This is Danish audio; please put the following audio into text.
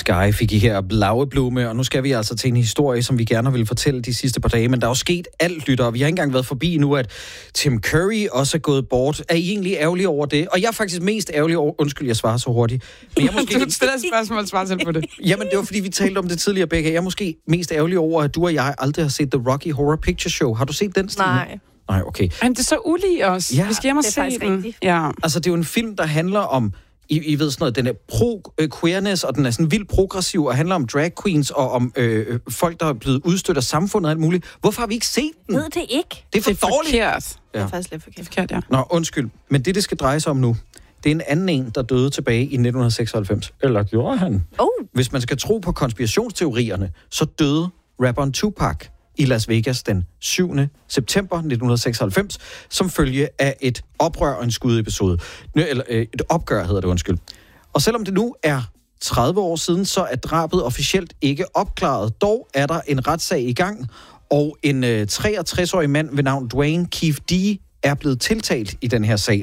Sky fik I her Blaue Blume, og nu skal vi altså til en historie, som vi gerne vil fortælle de sidste par dage, men der er jo sket alt, lytter. Vi har ikke engang været forbi nu, at Tim Curry også er gået bort. Er I egentlig ærgerlige over det? Og jeg er faktisk mest ærgerlig over... Undskyld, jeg svarer så hurtigt. Men jeg måske... Du stiller spørgsmål, svar selv på det. Jamen, det var fordi, vi talte om det tidligere, Becca. Jeg er måske mest ærgerlig over, at du og jeg aldrig har set The Rocky Horror Picture Show. Har du set den, Stine? Nej, okay. Men det er så ulige os. Ja, vi skal hjem og se den. Ja. Altså, det er jo en film, der handler om... I ved sådan noget, den er pro-queerness, og den er sådan vildt progressiv, og handler om drag queens, og om folk, der er blevet udstødt af samfundet og alt muligt. Hvorfor har vi ikke set den? Ved det ikke. Det er for dårligt. Forkert. Det er faktisk lidt forkert. Ja. Nå, undskyld. Men det skal dreje sig om nu, det er en anden en, der døde tilbage i 1996. Eller gjorde han? Hvis man skal tro på konspirationsteorierne, så døde rapperen Tupac i Las Vegas den 7. september 1996, som følge af et oprør og en skudepisode. Eller et opgør hedder det, undskyld. Og selvom det nu er 30 år siden, så er drabet officielt ikke opklaret. Dog er der en retssag i gang, og en 63-årig mand ved navn Dwayne Keefe D. er blevet tiltalt i den her sag.